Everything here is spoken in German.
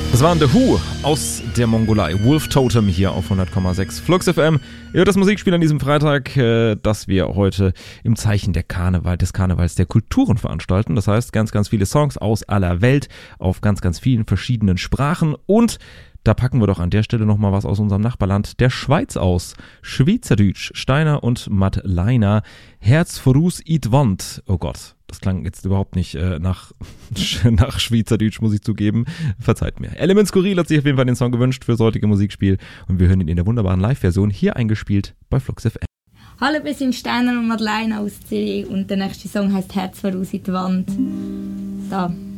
Das waren The Who aus der Mongolei. Wolf Totem hier auf 100,6 Flux FM. Ihr hört das Musikspiel an diesem Freitag, das wir heute im Zeichen des Karnevals der Kulturen veranstalten. Das heißt, ganz, ganz viele Songs aus aller Welt auf ganz, ganz vielen verschiedenen Sprachen. Und da packen wir doch an der Stelle nochmal was aus unserem Nachbarland der Schweiz aus. Schweizerdeutsch, Steiner und Matt Leiner. Herz vorus it Wand. Oh Gott, das klang jetzt überhaupt nicht nach Schweizerdeutsch, muss ich zugeben. Verzeiht mir. Element Skurril hat sich auf jeden Fall den Song gewünscht für das heutige Musikspiel. Und wir hören ihn in der wunderbaren Live-Version hier eingespielt bei Flux FM. Hallo, wir sind Steiner und Matt Leiner aus Zürich und der nächste Song heißt Herz vorus it Wand. Da.